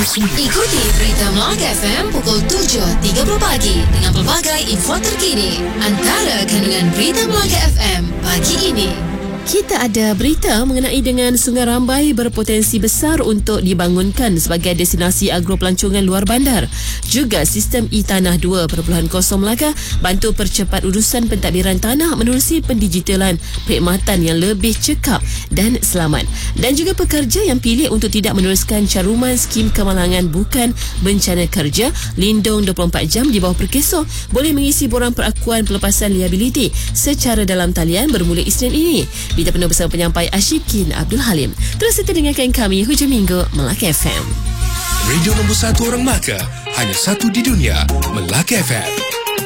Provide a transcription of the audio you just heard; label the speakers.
Speaker 1: Ikuti berita Melaka FM pukul 7.30 pagi dengan pelbagai info terkini. Antara kandungan berita Melaka FM pagi ini. Kita ada berita mengenai dengan Sungai Rambai berpotensi besar untuk dibangunkan sebagai destinasi agropelancongan luar bandar. Juga sistem e-Tanah 2.0 Melaka bantu percepat urusan pentadbiran tanah menerusi pendigitalan perkhidmatan yang lebih cekap dan selamat. Dan juga pekerja yang pilih untuk tidak meneruskan caruman skim kemalangan bukan bencana kerja lindung 24 jam di bawah perkeso boleh mengisi borang perakuan pelepasan liabiliti secara dalam talian bermula Isnin ini. Berita penuh bersama penyampai Ashikin Abdul Halim. Terus kita dengarkan kami hujung minggu Melaka FM.
Speaker 2: Radio nombor 1 orang Melaka, hanya satu di dunia, Melaka FM.